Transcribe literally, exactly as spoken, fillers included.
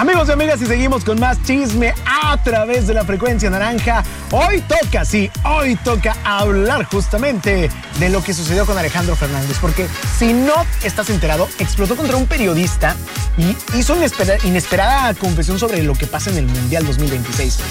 Amigos y amigas, y seguimos con más chisme a través de la frecuencia naranja. Hoy toca, sí, hoy toca hablar justamente de lo que sucedió con Alejandro Fernández, porque si no estás enterado, explotó contra un periodista y hizo una inesperada confesión sobre lo que pasa en el Mundial dos mil veintiséis.